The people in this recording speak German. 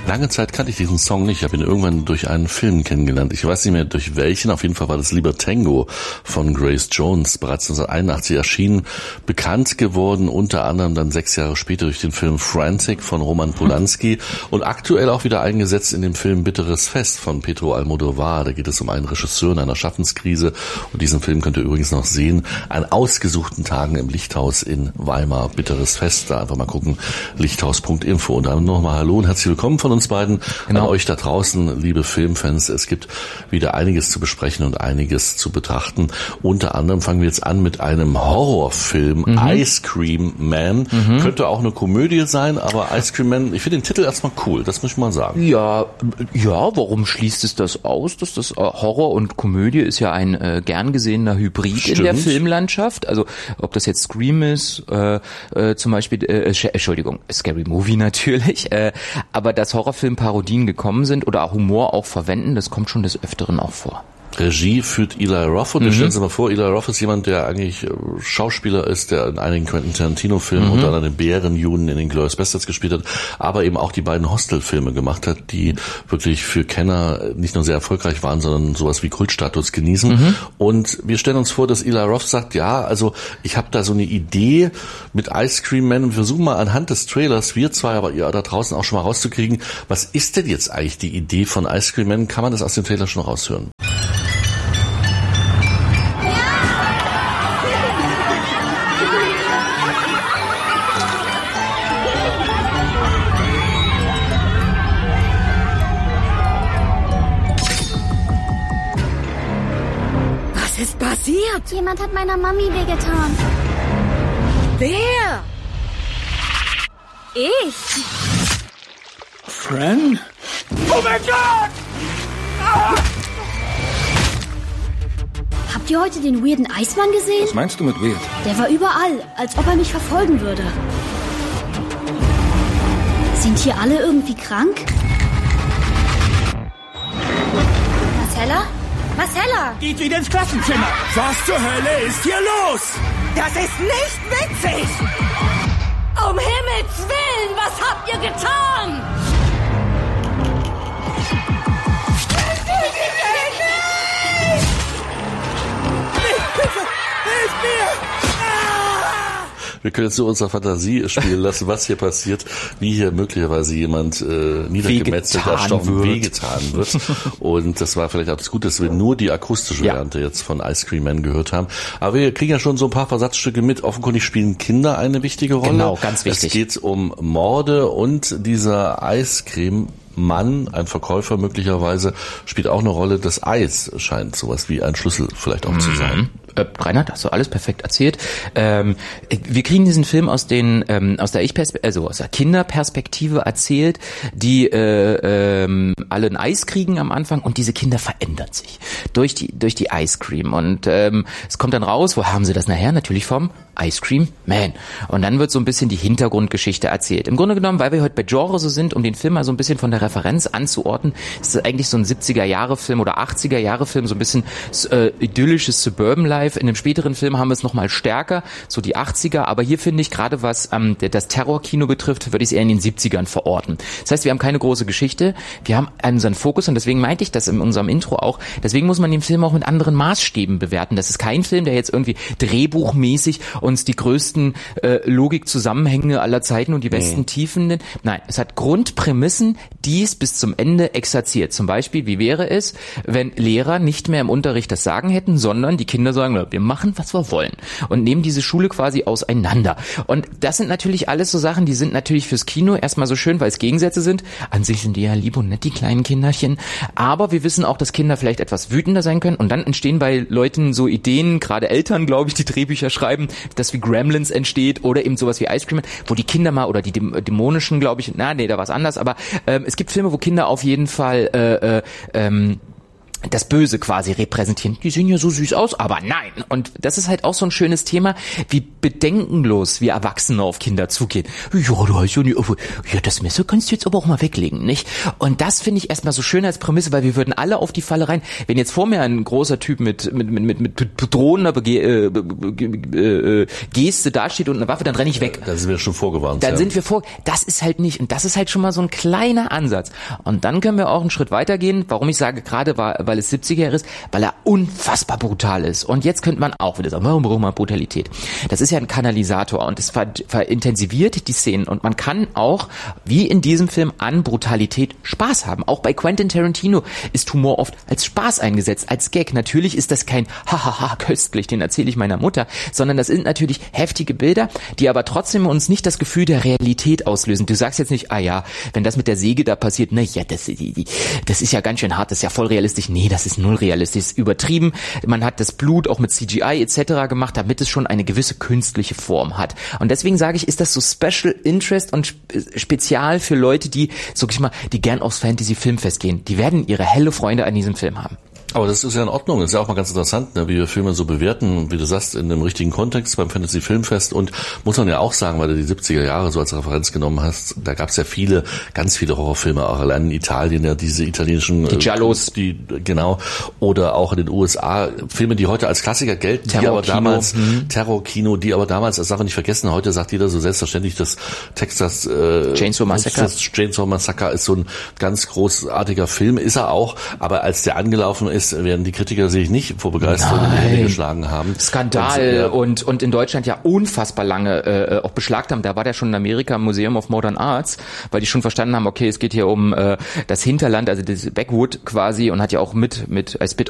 Lange Zeit kannte ich diesen Song nicht. Ich habe ihn irgendwann durch einen Film kennengelernt. Ich weiß nicht mehr durch welchen. Auf jeden Fall war das Libertango von Grace Jones. Bereits 1981 erschienen. Bekannt geworden, unter anderem dann 6 Jahre später durch den Film Frantic von Roman Polanski. Und aktuell auch wieder eingesetzt in dem Film Bitteres Fest von Pedro Almodovar. Da geht es um einen Regisseur in einer Schaffenskrise. Und diesen Film könnt ihr übrigens noch sehen. An ausgesuchten Tagen im Lichthaus in Weimar. Bitteres Fest. Da einfach mal gucken. Lichthaus.info. Und dann nochmal Hallo und herzlich willkommen von uns beiden, an euch da draußen, liebe Filmfans. Es gibt wieder einiges zu besprechen und einiges zu betrachten. Unter anderem fangen wir jetzt an mit einem Horrorfilm, Ice Cream Man. Könnte auch eine Komödie sein, aber Ice Cream Man, ich finde den Titel erstmal cool, das muss ich mal sagen. Ja, warum schließt es das aus? Dass das Horror und Komödie ist ja ein gern gesehener Hybrid in der Filmlandschaft. Also ob das jetzt Scream ist, zum Beispiel, Entschuldigung, Scary Movie natürlich, aber dass Horrorfilm-Parodien gekommen sind oder auch Humor auch verwenden, das kommt schon des Öfteren auch vor. Regie führt Eli Roth und wir stellen uns mal vor, Eli Roth ist jemand, der eigentlich Schauspieler ist, der in einigen Quentin Tarantino-Filmen, unter anderem den Bärenjuden in den Inglourious Basterds gespielt hat, aber eben auch die beiden Hostel-Filme gemacht hat, die wirklich für Kenner nicht nur sehr erfolgreich waren, sondern sowas wie Kultstatus genießen. Und wir stellen uns vor, dass Eli Roth sagt, ja, also ich habe da so eine Idee mit Ice Cream Man und wir versuchen mal anhand des Trailers, wir zwei, aber ihr da draußen auch schon mal rauszukriegen, was ist denn jetzt eigentlich die Idee von Ice Cream Man? Kann man das aus dem Trailer schon raushören? Jemand hat meiner Mami wehgetan. Wer? Ich. Fran? Oh mein Gott! Ah! Habt ihr heute den weirden Eismann gesehen? Was meinst du mit weird? Der war überall, als ob er mich verfolgen würde. Sind hier alle irgendwie krank? Marcella? Marcella! Geht wieder ins Klassenzimmer! Was zur Hölle ist hier los? Das ist nicht witzig! Um Himmels Willen, was habt ihr getan? Hilf mir! Wir können jetzt so unserer Fantasie spielen lassen, was hier passiert, wie hier möglicherweise jemand niedergemetzelt, erstochen, wehgetan wird. Und das war vielleicht auch das Gute, dass wir nur die akustische Variante jetzt von Ice Cream Man gehört haben. Aber wir kriegen ja schon so ein paar Versatzstücke mit. Offenkundig spielen Kinder eine wichtige Rolle. Genau, ganz wichtig. Es geht um Morde und dieser Eiscreme Mann, ein Verkäufer möglicherweise, spielt auch eine Rolle. Das Eis scheint sowas wie ein Schlüssel vielleicht auch zu sein. Reinhard, hast du alles perfekt erzählt. Wir kriegen diesen Film aus der aus der Kinderperspektive erzählt, die alle ein Eis kriegen am Anfang und diese Kinder verändern sich durch die Ice Cream und es kommt dann raus, wo haben sie das nachher? Natürlich vom Ice Cream Man. Und dann wird so ein bisschen die Hintergrundgeschichte erzählt. Im Grunde genommen, weil wir heute bei Genre so sind, um den Film mal so ein bisschen von der Referenz anzuordnen, ist es eigentlich so ein 70er-Jahre-Film oder 80er-Jahre-Film, so ein bisschen idyllisches Suburban Life. In dem späteren Film haben wir es nochmal stärker, so die 80er, aber hier finde ich gerade was das Terrorkino betrifft, würde ich es eher in den 70ern verorten. Das heißt, wir haben keine große Geschichte, wir haben unseren Fokus und deswegen meinte ich das in unserem Intro auch, deswegen muss man den Film auch mit anderen Maßstäben bewerten. Das ist kein Film, der jetzt irgendwie drehbuchmäßig uns die größten Logikzusammenhänge aller Zeiten und die besten Tiefen nennt. Nein, es hat Grundprämissen, die es bis zum Ende exerziert. Zum Beispiel, wie wäre es, wenn Lehrer nicht mehr im Unterricht das Sagen hätten, sondern die Kinder sagen, wir machen, was wir wollen und nehmen diese Schule quasi auseinander. Und das sind natürlich alles so Sachen, die sind natürlich fürs Kino erstmal so schön, weil es Gegensätze sind. An sich sind die ja lieb und nett, die kleinen Kinderchen. Aber wir wissen auch, dass Kinder vielleicht etwas wütender sein können und dann entstehen bei Leuten so Ideen, gerade Eltern, glaube ich, die Drehbücher schreiben, dass wie Gremlins entsteht oder eben sowas wie Ice Cream Man, wo die Kinder mal oder die dämonischen, glaube ich, da war es anders, aber es gibt Filme, wo Kinder auf jeden Fall das Böse quasi repräsentieren. Die sehen ja so süß aus, aber nein. Und das ist halt auch so ein schönes Thema, wie bedenkenlos wir Erwachsene auf Kinder zugehen. Ja, du hast ja nicht, ja, das Messer kannst du jetzt aber auch mal weglegen, nicht? Und das finde ich erstmal so schön als Prämisse, weil wir würden alle auf die Falle rein. Wenn jetzt vor mir ein großer Typ mit bedrohender Geste dasteht und eine Waffe, dann renne ich weg. Da sind wir schon vorgewarnt. Dann sind wir das ist halt nicht, und das ist halt schon mal so ein kleiner Ansatz. Und dann können wir auch einen Schritt weitergehen, warum ich sage, gerade weil es 70er ist, weil er unfassbar brutal ist. Und jetzt könnte man auch wieder sagen, warum braucht man Brutalität? Das ist ja ein Kanalisator und es verintensiviert die Szenen und man kann auch, wie in diesem Film, an Brutalität Spaß haben. Auch bei Quentin Tarantino ist Humor oft als Spaß eingesetzt, als Gag. Natürlich ist das kein hahaha köstlich, den erzähle ich meiner Mutter, sondern das sind natürlich heftige Bilder, die aber trotzdem uns nicht das Gefühl der Realität auslösen. Du sagst jetzt nicht, wenn das mit der Säge da passiert, na ja, das ist ja ganz schön hart, das ist ja voll realistisch. Nee, das ist null realistisch, ist übertrieben. Man hat das Blut auch mit CGI etc. gemacht, damit es schon eine gewisse künstliche Form hat. Und deswegen sage ich, ist das so Special Interest und spezial für Leute, die, sag ich mal, die gern aufs Fantasy-Filmfest gehen. Die werden ihre helle Freude an diesem Film haben. Aber das ist ja in Ordnung. Das ist ja auch mal ganz interessant, ne, wie wir Filme so bewerten, wie du sagst, in dem richtigen Kontext beim Fantasy Filmfest. Und muss man ja auch sagen, weil du die 70er Jahre so als Referenz genommen hast, da gab es ja ganz viele Horrorfilme, auch allein in Italien, ja, diese italienischen... Die Giallos. Genau. Oder auch in den USA. Filme, die heute als Klassiker gelten, die aber damals... Terrorkino, die aber damals, das darf man nicht vergessen, heute sagt jeder so selbstverständlich, dass Texas... Chainsaw Massacre. Chainsaw Massacre ist so ein ganz großartiger Film, ist er auch. Aber als der angelaufen ist, werden die Kritiker sich nicht vor Begeisterung in die Hände geschlagen haben. Skandal und in Deutschland ja unfassbar lange auch beschlagt haben. Da war der schon in Amerika im Museum of Modern Arts, weil die schon verstanden haben, okay, es geht hier um das Hinterland, also das Backwood quasi, und hat ja auch mit als